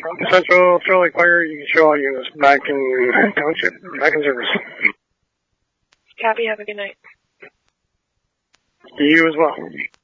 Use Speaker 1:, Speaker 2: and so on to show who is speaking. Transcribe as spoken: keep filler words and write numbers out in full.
Speaker 1: Central, Sterling Fire, you can show all units back in township, back in service.
Speaker 2: Copy, have a good night.
Speaker 1: You as well.